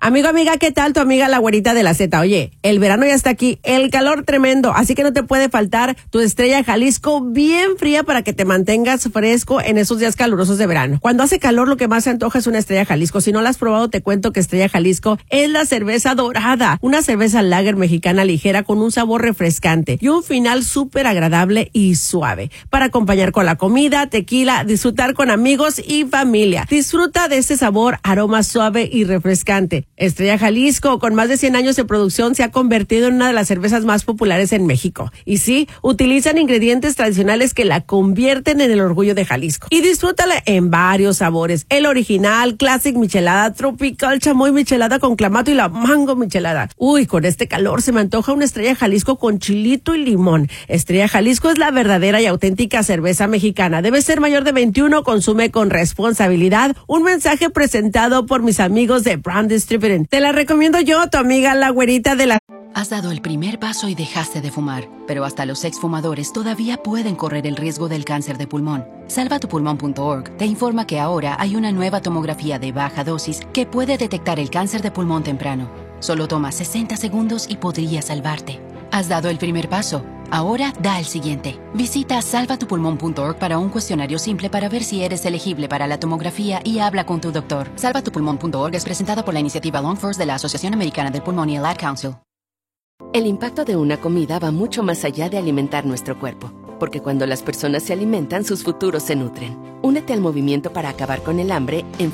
Amigo, amiga, ¿qué tal? Tu amiga la güerita de la Z. Oye, el verano ya está aquí, el calor tremendo, así que no te puede faltar tu Estrella Jalisco bien fría para que te mantengas fresco en esos días calurosos de verano. Cuando hace calor, lo que más se antoja es una Estrella Jalisco. Si no la has probado, te cuento que Estrella Jalisco es la cerveza dorada, una cerveza lager mexicana ligera con un sabor refrescante y un final súper agradable y suave para acompañar con la comida, tequila, disfrutar con amigos y familia. Disfruta de ese sabor, aroma suave y refrescante. Estrella Jalisco, con más de 100 años de producción, se ha convertido en una de las cervezas más populares en México. Y sí, utilizan ingredientes tradicionales que la convierten en el orgullo de Jalisco. Y disfrútala en varios sabores. El original, Classic Michelada, Tropical Chamoy Michelada con clamato y la Mango Michelada. Uy, con este calor se me antoja una Estrella Jalisco con chilito y limón. Estrella Jalisco es la verdadera y auténtica cerveza mexicana. Debe ser mayor de 21, consume con responsabilidad. Un mensaje presentado por mis amigos de Brand Distributing. Te la recomiendo yo, tu amiga la güerita de la... Has dado el primer paso y dejaste de fumar, pero hasta los exfumadores todavía pueden correr el riesgo del cáncer de pulmón. Salvatupulmón.org te informa que ahora hay una nueva tomografía de baja dosis que puede detectar el cáncer de pulmón temprano. Solo toma 60 segundos y podría salvarte. Has dado el primer paso. Ahora da el siguiente. Visita salvatupulmón.org para un cuestionario simple para ver si eres elegible para la tomografía y habla con tu doctor. Salvatupulmón.org es presentada por la iniciativa Lung First de la Asociación Americana del Pulmón y el Ad Council. El impacto de una comida va mucho más allá de alimentar nuestro cuerpo, porque cuando las personas se alimentan, sus futuros se nutren. Únete al movimiento para acabar con el hambre en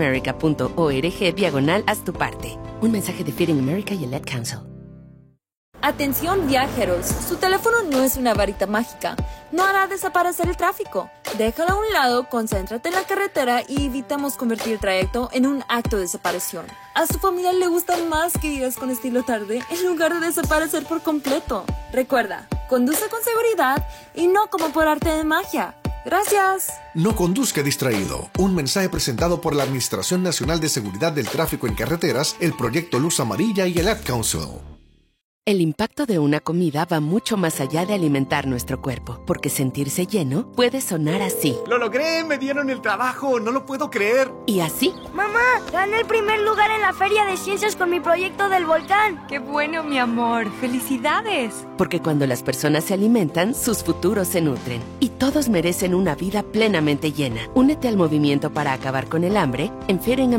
feedingamerica.org/haz tu parte. Un mensaje de Feeding America y el Ad Council. Atención viajeros, su teléfono no es una varita mágica, no hará desaparecer el tráfico. Déjalo a un lado, concéntrate en la carretera y evitamos convertir el trayecto en un acto de separación. A su familia le gusta más que digas con estilo tarde en lugar de desaparecer por completo. Recuerda, conduce con seguridad y no como por arte de magia. Gracias. No conduzca distraído. Un mensaje presentado por la Administración Nacional de Seguridad del Tráfico en Carreteras, el Proyecto Luz Amarilla y el Ad Council. El impacto de una comida va mucho más allá de alimentar nuestro cuerpo, porque sentirse lleno puede sonar así. ¡Lo logré! ¡Me dieron el trabajo! ¡No lo puedo creer! Y así. ¡Mamá! ¡Gané el primer lugar en la Feria de Ciencias con mi proyecto del volcán! ¡Qué bueno, mi amor! ¡Felicidades! Porque cuando las personas se alimentan, sus futuros se nutren. Y todos merecen una vida plenamente llena. Únete al movimiento para acabar con el hambre en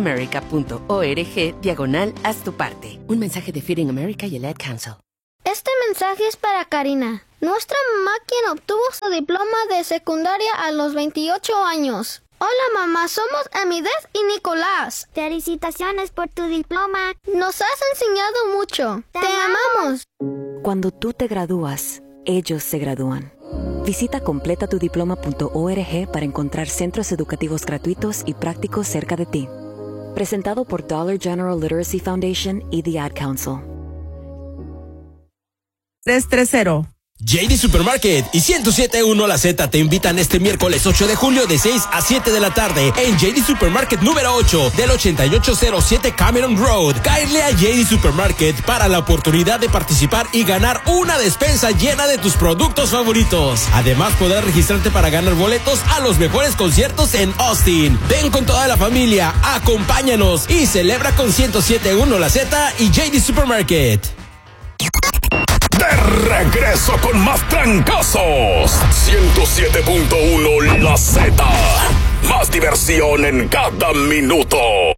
feedingamerica.org/haz tu parte. Un mensaje de Feeding America y el Ad Council. Este mensaje es para Karina, nuestra mamá, quien obtuvo su diploma de secundaria a los 28 años. Hola mamá, somos Amidez y Nicolás. Felicitaciones por tu diploma. Nos has enseñado mucho. Te amamos. Cuando tú te gradúas, ellos se gradúan. Visita completatudiploma.org para encontrar centros educativos gratuitos y prácticos cerca de ti. Presentado por Dollar General Literacy Foundation y The Ad Council. 330. JD Supermarket y 107.1 La Z te invitan este miércoles 8 de julio de 6 a 7 de la tarde en JD Supermarket número 8 del 8807 Cameron Road. Cáele a JD Supermarket para la oportunidad de participar y ganar una despensa llena de tus productos favoritos. Además podrás registrarte para ganar boletos a los mejores conciertos en Austin. Ven con toda la familia, acompáñanos y celebra con 107.1 La Z y JD Supermarket. De regreso con más trancazos. 107.1 La Z. Más diversión en cada minuto.